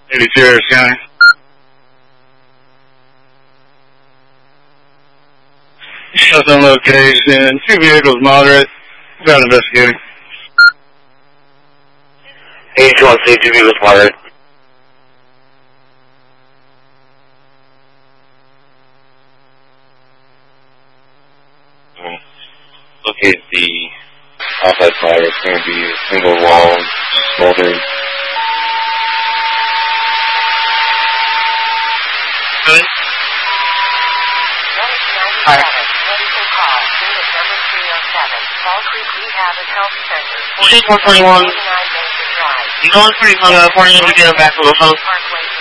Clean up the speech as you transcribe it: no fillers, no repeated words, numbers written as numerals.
82 Harris County. Shutdown location. 2 vehicles moderate. Ground investigating. 82 2 vehicles moderate. Locate the outside fire. It's going to be a single wall, smoldering. Good. Alright. 121. You going through 40 to get back to the house?